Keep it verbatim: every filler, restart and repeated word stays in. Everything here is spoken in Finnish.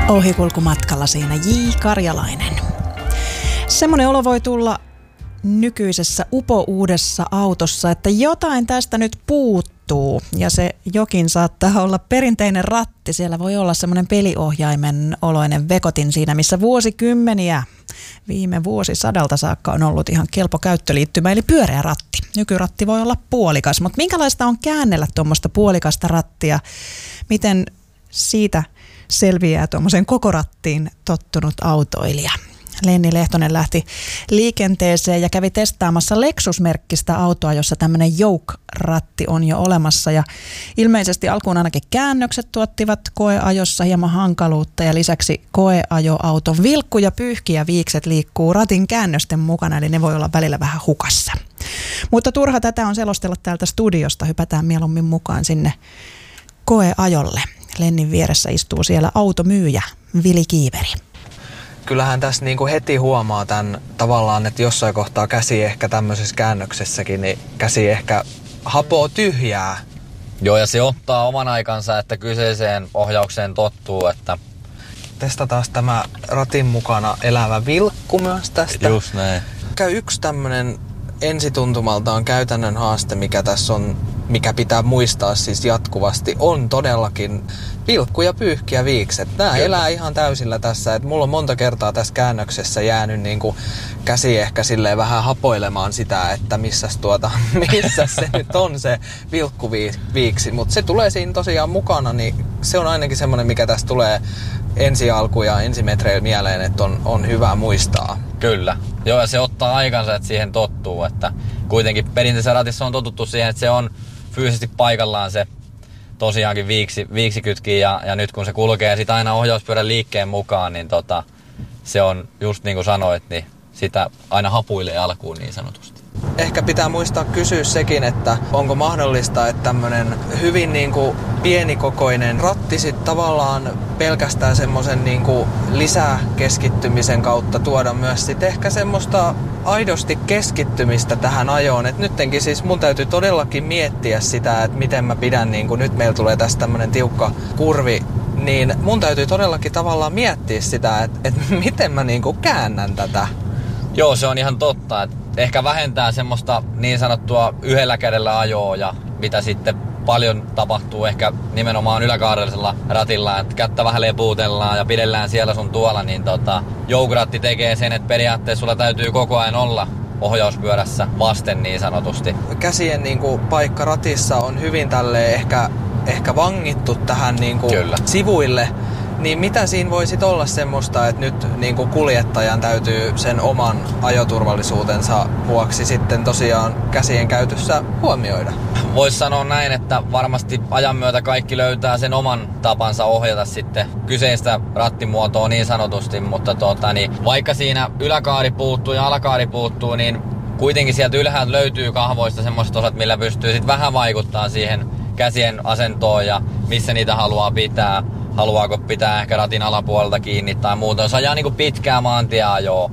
Ohikulkumatkalla siinä J. Karjalainen. Semmoinen olo voi tulla nykyisessä upouudessa autossa, että jotain tästä nyt puuttuu ja se jokin saattaa olla perinteinen ratti. Siellä voi olla semmoinen peliohjaimen oloinen vekotin siinä, missä vuosikymmeniä viime vuosisadalta saakka on ollut ihan kelpo käyttöliittymä, eli pyöreä ratti. Nykyratti voi olla puolikas, mutta minkälaista on käännellä tuommoista puolikasta rattia? Miten siitä selviää tuommoisen koko rattiin tottunut autoilija? Lenni Lehtonen lähti liikenteeseen ja kävi testaamassa Lexus-merkkistä autoa, jossa tämmöinen Yoke-ratti on jo olemassa. Ja ilmeisesti alkuun ainakin käännökset tuottivat koeajossa hieman hankaluutta ja lisäksi koeajoauton vilkku ja pyyhki ja viikset liikkuu ratin käännösten mukana, eli ne voi olla välillä vähän hukassa. Mutta turha tätä on selostella täältä studiosta, hypätään mieluummin mukaan sinne koeajolle. Lennin vieressä istuu siellä automyyjä Vili Kiiveri. Kyllähän tässä niinku heti huomaa tämän tavallaan, että jossain kohtaa käsi ehkä tämmöisessä käännöksessäkin, niin käsi ehkä hapoo tyhjää. Joo, ja se ottaa oman aikansa, että kyseiseen ohjaukseen tottuu, että... Testataan tämä ratin mukana elävä vilkku myös tästä. Just näin. Käy yksi tämmönen ensituntumaltaan käytännön haaste, mikä tässä on, mikä pitää muistaa siis jatkuvasti, on todellakin vilkku ja pyyhki ja viikset. Nämä Kyllä. elää ihan täysillä tässä. Et mulla on monta kertaa tässä käännöksessä jäänyt niinku käsi ehkä silleen vähän hapoilemaan sitä, että missäs, tuota, missäs se nyt on se vilkkuviiksi. Mutta se tulee siinä tosiaan mukana, niin se on ainakin semmoinen, mikä tässä tulee ensi alku ja ensimetreillä mieleen, että on, on hyvä muistaa. Kyllä. Joo, ja se ottaa aikansa, että siihen tottuu. Että kuitenkin perinteisessä ratissa on totuttu siihen, että se on fyysisesti paikallaan se tosiaankin viiksi, viiksikytki ja, ja nyt kun se kulkee sit aina ohjauspyörän liikkeen mukaan, niin tota, se on just niin kuin sanoit, niin sitä aina hapuilee alkuun niin sanotusti. Ehkä pitää muistaa kysyä sekin, että onko mahdollista, että tämmönen hyvin niin kuin pienikokoinen ratti sit tavallaan pelkästään semmoisen niin kuin lisäkeskittymisen kautta tuoda myös sit ehkä semmoista aidosti keskittymistä tähän ajoon. Et nyttenkin siis mun täytyy todellakin miettiä sitä, että miten mä pidän, niin kuin nyt meillä tulee tästä tämmönen tiukka kurvi, niin mun täytyy todellakin tavallaan miettiä sitä, että, että miten mä niin kuin käännän tätä. Joo, se on ihan totta. Että ehkä vähentää semmoista niin sanottua yhdellä kädellä ajoa ja mitä sitten paljon tapahtuu ehkä nimenomaan yläkaarellisella ratilla, että kättä vähän lepuutellaan ja pidellään siellä sun tuolla, niin tota, Yoke-ratti tekee sen, että periaatteessa sulla täytyy koko ajan olla ohjauspyörässä vasten niin sanotusti. Käsien niin kuin, paikka ratissa on hyvin tälleen ehkä, ehkä vangittu tähän niin kuin, sivuille. Niin mitä siinä voisi olla semmoista, että nyt niin kuin kuljettajan täytyy sen oman ajoturvallisuutensa vuoksi sitten tosiaan käsien käytössä huomioida? Voisi sanoa näin, että varmasti ajan myötä kaikki löytää sen oman tapansa ohjata sitten kyseistä rattimuotoa niin sanotusti, mutta tota, niin, vaikka siinä yläkaari puuttuu ja alakaari puuttuu, niin kuitenkin sieltä ylhäältä löytyy kahvoista semmoiset osat, millä pystyy sitten vähän vaikuttaa siihen käsien asentoon ja missä niitä haluaa pitää. Haluaako pitää ehkä ratin alapuolelta kiinni tai muuta. Jos ajaa niin pitkää maantieajoa,